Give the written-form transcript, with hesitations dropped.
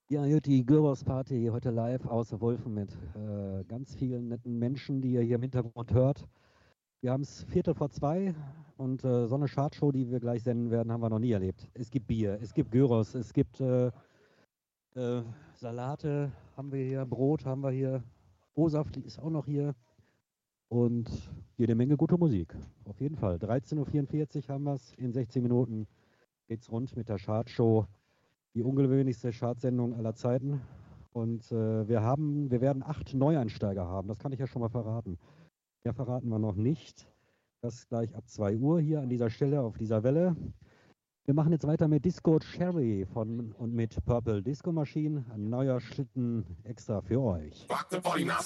Ja, hier die Gyros Party heute live aus Wolfen mit ganz vielen netten Menschen, die ihr hier im Hintergrund hört. Wir haben es Viertel vor zwei und so eine Chartshow, die wir gleich senden werden, haben wir noch nie erlebt. Es gibt Bier, es gibt Gyros, es gibt äh, Salate haben wir hier, Brot haben wir hier, O-Saft ist auch noch hier und jede Menge gute Musik. Auf jeden Fall. 13:44 Uhr haben wir es, in 16 Minuten geht's rund mit der Chartshow. Die ungewöhnlichste Chartsendung aller Zeiten. Und wir werden 8 Neueinsteiger haben. Das kann ich ja schon mal verraten. Mehr verraten wir noch nicht. Das gleich ab 2 Uhr hier an dieser Stelle auf dieser Welle. Wir machen jetzt weiter mit Disco Cherry von und mit Purple Disco Machine. Ein neuer Schlitten extra für euch. Rock the party now.